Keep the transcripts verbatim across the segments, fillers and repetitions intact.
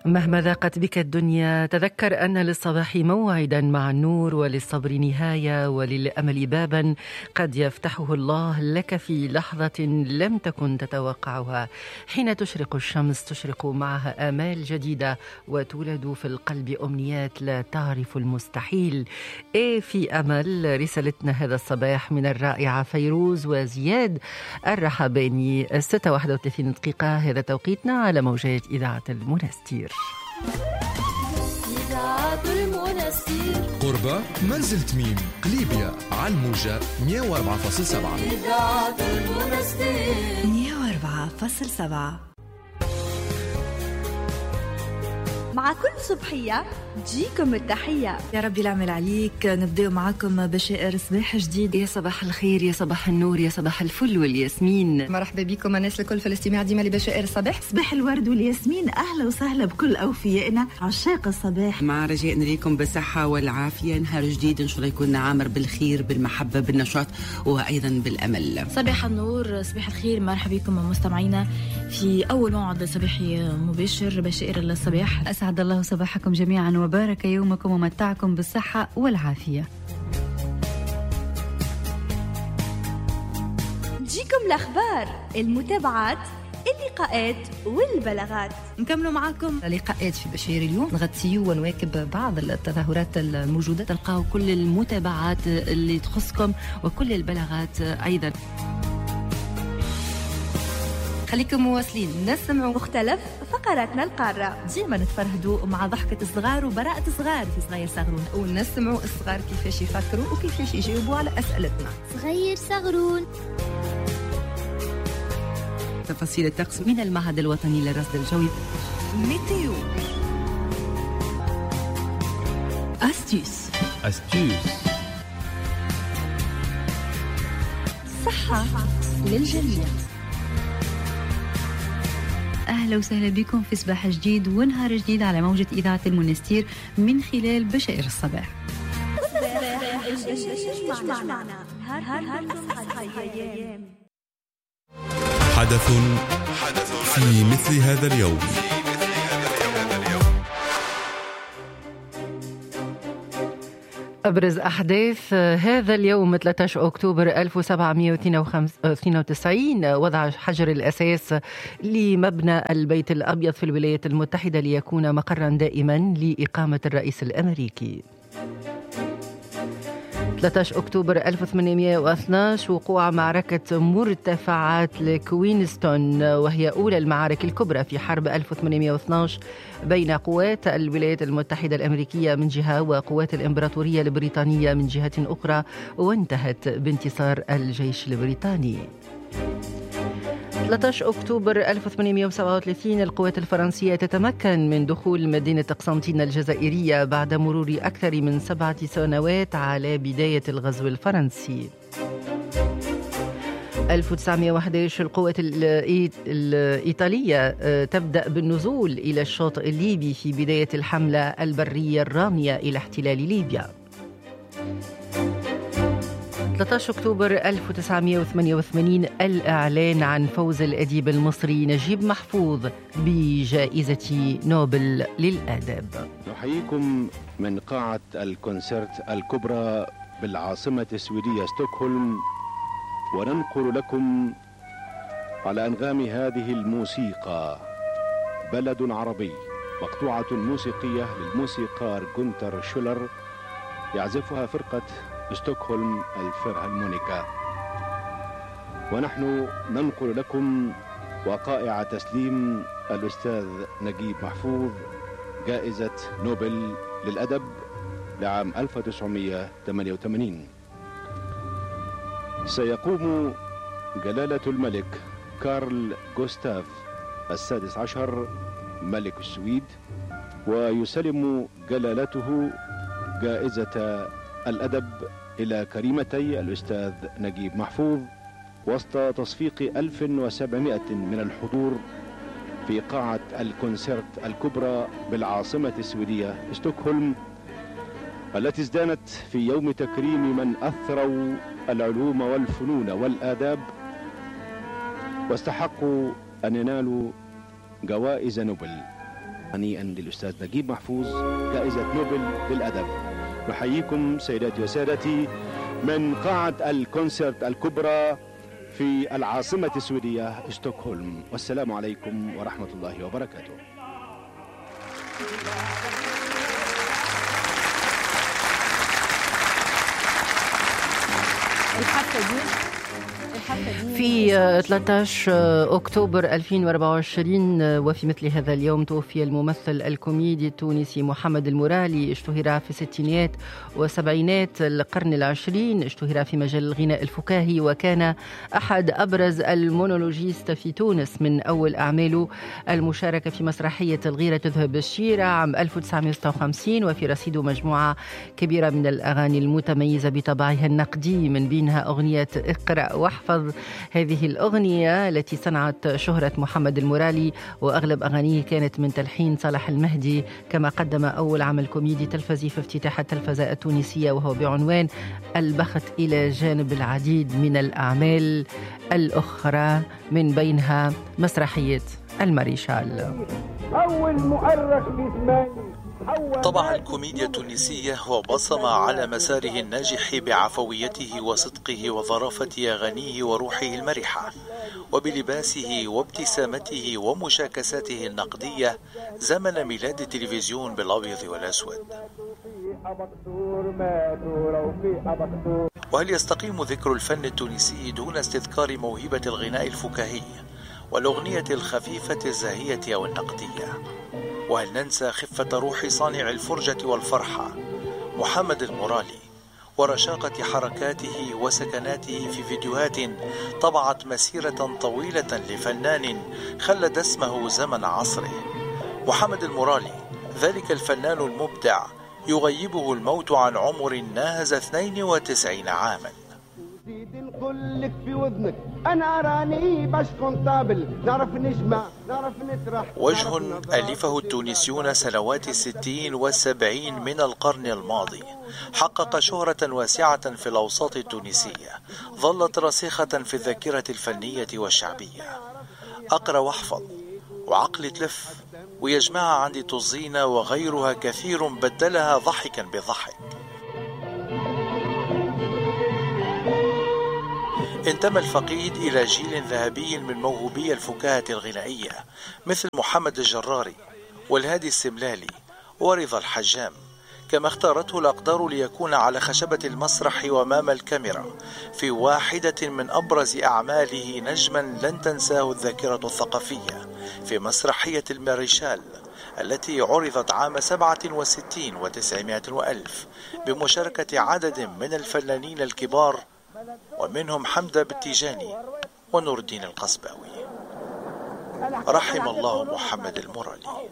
مهما ضاقت بك الدنيا تذكر أن للصباح موعدا مع النور، وللصبر نهاية، وللأمل بابا قد يفتحه الله لك في لحظة لم تكن تتوقعها. حين تشرق الشمس تشرق معها آمال جديدة، وتولد في القلب أمنيات لا تعرف المستحيل. إيه في أمل. رسالتنا هذا الصباح من الرائعة فيروز وزياد الرحباني. ستة واحد وثلاثين دقيقة هذا توقيتنا على موجات إذاعة المنستير. إذاعة المنستير قربة منزل تميم قليبية على الموجة مية وأربعة فاصلة سبعة. إذاعة المنستير مية وأربعة فاصلة سبعة. مع كل صبحية تجيكم التحية. يا ربي العمل عليك. نبدأ معكم بشائر صباح جديد. يا صباح الخير، يا صباح النور، يا صباح الفل والياسمين. مرحبا بكم الناس الكل في الاستماع ديما لبشائر الصباح. صباح الورد والياسمين. أهلا وسهلا بكل أوفيائنا عشاق الصباح. مع رجاء نريكم بالصحة والعافية. نهار جديد إن شاء الله يكون عامر بالخير بالمحبة بالنشاط وأيضا بالأمل. صباح النور صباح الخير. مرحبا بكم مستمعينا في أول موعد صباحي مباشر بشائر الصباح. أسعد الله صباحكم جميعا وبارك يومكم ومتعكم بالصحة والعافية. نجيكم الأخبار، المتابعات، اللقاءات والبلاغات. نكملوا معكم لقاءات في بشير اليوم، نغطيو ونواكب بعض التظاهرات الموجودة. تلقاو كل المتابعات اللي تخصكم وكل البلاغات أيضا. خليكم مواصلين نسمعوا مختلف فقراتنا القارة. ديما نتفرهدوا مع ضحكة الصغار وبراءة الصغار في صغير صغرون، ونسمعوا الصغار كيفاش يفكروا وكيفاش يجاوبوا على أسئلتنا. صغير صغرون. تفاصيل الطقس من المعهد الوطني للرصد الجوي. ميتيو. أستيس أستيس. صحة للجميع. أهلا وسهلا بكم في صباح جديد ونهار جديد على موجة إذاعة المنستير من خلال بشائر الصباح. حدث في مثل هذا اليوم. أبرز أحداث هذا اليوم ثلاثة عشر أكتوبر ألف وسبعمائة واثنين وتسعين وضع حجر الأساس لمبنى البيت الأبيض في الولايات المتحدة ليكون مقرا دائما لإقامة الرئيس الأمريكي. ثلاثة عشر أكتوبر ألف وثمانمائة واثني عشر وقوع معركة مرتفعات لكوينستون، وهي أولى المعارك الكبرى في حرب ألف وثمانمائة واثني عشر بين قوات الولايات المتحدة الأمريكية من جهة وقوات الإمبراطورية البريطانية من جهة أخرى، وانتهت بانتصار الجيش البريطاني. ثلاثة عشر أكتوبر ألف وثمانمائة وسبعة وثلاثين القوات الفرنسية تتمكن من دخول مدينة قسنطينة الجزائرية بعد مرور أكثر من سبعة سنوات على بداية الغزو الفرنسي. ألف وتسعمائة وأحد عشر القوات الإيطالية تبدأ بالنزول إلى الشاطئ الليبي في بداية الحملة البرية الرامية إلى احتلال ليبيا. ثلاثة عشر أكتوبر ألف وتسعمائة وثمانية وثمانين الإعلان عن فوز الأديب المصري نجيب محفوظ بجائزة نوبل للآداب. نحييكم من قاعة الكونسرت الكبرى بالعاصمة السويدية ستوكهولم، وننقل لكم على أنغام هذه الموسيقى بلد عربي، مقطوعة موسيقية للموسيقار غونتر شولر يعزفها فرقة ستوكهولم الفيلهارمونيكا. ونحن ننقل لكم وقائع تسليم الأستاذ نجيب محفوظ جائزة نوبل للأدب لعام ألف وتسعمائة وثمانية وثمانين. سيقوم جلالة الملك كارل غوستاف السادس عشر ملك السويد ويسلم جلالته جائزة الأدب إلى كريمتي الأستاذ نجيب محفوظ وسط تصفيق ألف وسبعمائة من الحضور في قاعة الكونسرت الكبرى بالعاصمة السويدية ستوكهولم، التي ازدانت في يوم تكريم من أثروا العلوم والفنون والآداب واستحقوا أن ينالوا جوائز نوبل. هنيئا للأستاذ نجيب محفوظ جائزة نوبل للأدب. نحييكم سيداتي وسادتي من قاعة الكونسرت الكبرى في العاصمة السويدية ستوكهولم، والسلام عليكم ورحمة الله وبركاته. الحفلة دي في ثلاثة عشر أكتوبر ألفين وأربعة وعشرين وفي مثل هذا اليوم توفي الممثل الكوميدي التونسي محمد المرالي. اشتهر في الستينات وسبعينات القرن العشرين، اشتهر في مجال الغناء الفكاهي وكان أحد أبرز المونولوجيست في تونس. من أول أعماله المشاركة في مسرحية الغيرة تذهب الشيرة عام ألف وتسعمائة وستة وخمسين، وفي رصيده مجموعة كبيرة من الأغاني المتميزة بطبعها النقدي، من بينها أغنية اقرأ واحفظ. هذه الأغنية التي صنعت شهرة محمد المرالي، وأغلب أغانيه كانت من تلحين صلاح المهدي، كما قدم أول عمل كوميدي تلفزي في افتتاح التلفزة التونسية وهو بعنوان البخت، إلى جانب العديد من الأعمال الأخرى من بينها مسرحية الماريشال. أول مؤرخ في زماني طبع الكوميديا التونسية وبصم على مساره الناجح بعفويته وصدقه وظرافة أغانيه وروحه المرحة، وبلباسه وابتسامته ومشاكساته النقدية زمن ميلاد التلفزيون بالأبيض والأسود. وهل يستقيم ذكر الفن التونسي دون استذكار موهبة الغناء الفكاهي والأغنية الخفيفة الزاهية أو النقدية؟ وهل ننسى خفة روح صانع الفرجة والفرحة محمد المرالي ورشاقة حركاته وسكناته في فيديوهات طبعت مسيرة طويلة لفنان خلد اسمه زمن عصره؟ محمد المرالي ذلك الفنان المبدع يغيبه الموت عن عمر ناهز اثنين وتسعين عاما. نقول لك في وذنك انا راني باش كونطابل، نعرف نجمع نعرف نطرح. وجه ألفه التونسيون سنوات الستين والسبعين من القرن الماضي، حقق شهرة واسعة في الأوساط التونسية، ظلت راسخة في الذاكرة الفنية والشعبية. أقرأ واحفظ وعقل تلف ويجمع عندي طزينة وغيرها كثير بدلها ضحكا بضحك. انتمى الفقيد إلى جيل ذهبي من موهوبي الفكاهة الغنائية مثل محمد الجراري والهادي السملالي ورضا الحجام، كما اختارته الأقدار ليكون على خشبة المسرح وأمام الكاميرا في واحدة من أبرز أعماله نجما لن تنساه الذاكرة الثقافية في مسرحية الماريشال التي عرضت عام سبعة وستين وتسعمائة وألف بمشاركة عدد من الفنانين الكبار ومنهم حمدة بالتيجاني ونور الدين القصباوي. رحم الله محمد المرالي.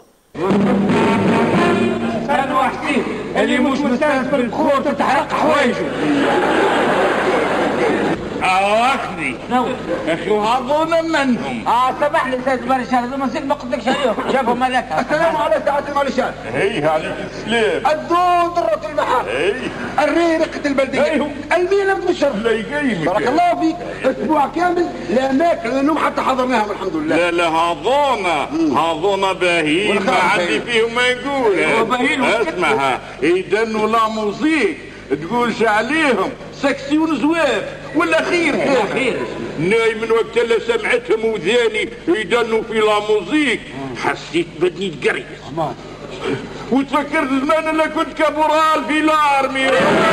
أنا وحسين اللي مش مستانس بالبخور تتحرق حوايجه. أواخذي أخي وهذون منهم. آه سامحني أستاذ ماريشال، هذا ما نسيت ما قلتلكش عليهم، شافوا ملك. السلام على سعادة الماريشال. هي عليك السلام. الدود ضرة البحر. هي الريرقة البلدية. الميلة بتبشر. لا يقيمك. بارك الله فيك، أسبوع كامل لا ماكل النوم حتى حضرناهم الحمد لله. لا لا هذون هذون باهين ما عندي فيهم ما يقول. اسمها يدنوا لا موزيك تقولش عليهم سكسيون زواف ولا خير خير. ناي من وقت اللي سمعتهم وذاني يدنوا في لا موزيك حسيت بدني تقريص وتفكرت زمان انا كنت كابورال في الارمي.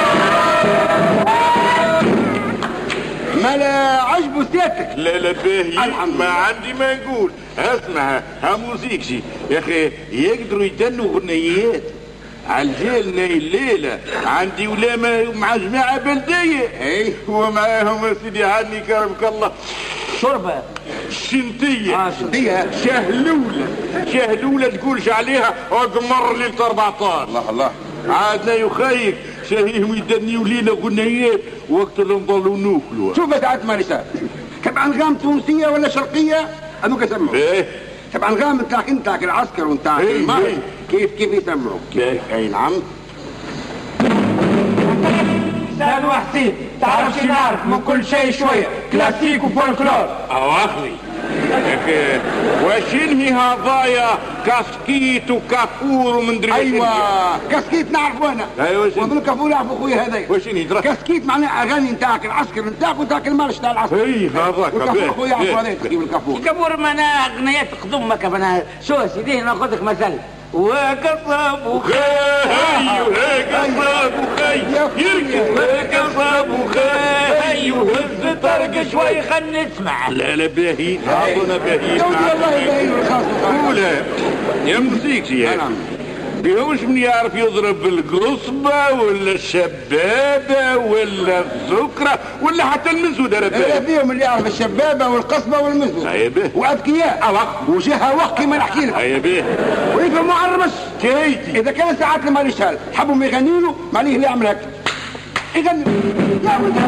ما لا عجبوا سيادتك. لا لا باهي ما عندي ما نقول. اسمع ها موزيكشي يا اخي يقدروا يدنوا غنيات عالجيلنا الليلة عندي ولا مع جماعة بلدية. ايه ومعاهم سيدي عني كرمك الله شربة شنتية. اه شنتية شهلولة شهلولة تقولش عليها اقمر ليلة أربعطاش. الله الله عادنا يخيك شهيهم يدنيوا لينا غنيات وقت اللي نضلوا نوكلوا. شوف يا سعادة ماريشال، تبع انغام تونسية ولا شرقية؟ أنو كسمعوا ايه تبع انغام نتاعك نتاعك العسكر ونتاعك ايه المهر ايه. كيف كيف يسمعوا؟ كيف اي نعم. سالم وحسين تعرف شو نعرف من كل شيء شوية، كلاسيك وفولكلور. أواخذي وشين هي هضايا كاسكيت وكافور ومندري. ايوه كاسكيت نعرفه انا. ايوه ومن الكافور يعرفوا خويا هذايا. وشين يدرك؟ كاسكيت معناها اغاني نتاعك العسكر نتاعك وتاعك المارش تاع العسكر. اي هذاك. والكافور خويا يعرفوا هذاك تخيب الكافور. الكافور معناها اغنيات تقدم هكا معناها. شو سيدي ناخذ لك مثل. وقصب وخي قصب وخي يركب وقصب وخي وهز طرق شوي خلنا نسمع. لا لا باهي عطونا باهي. قولها يا موسيقي يا بيهوش من يعرف يضرب القصبة ولا الشبابة ولا السكرة ولا حتى المنزودة. لا فيهم اللي يعرف الشبابة والقصبة والمنزودة. هيا به وأذكياء أوق وجهها وق كما نحكي لك. هيا به ويفهم معرمش كيتي. إذا كان ساعات لما يشهل حبوا ما يغني له معنيه اللي يعمل هكا يغني يا ولد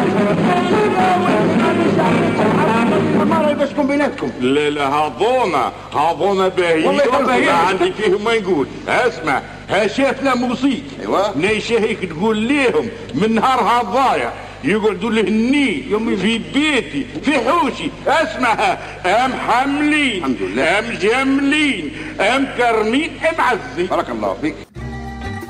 مرة يبشكم بيناتكم. لا لا هضونا هضونا باهي والله عندي فيهم ما يقول. اسمع ها شافنا موسيقى. ايوه نيشا هيك تقول ليهم من نهار هضايا يقعدوا لهني في بيتي في حوشي. اسمع ام حاملين ام جاملين ام كرمين ام عزي. بارك الله فيك.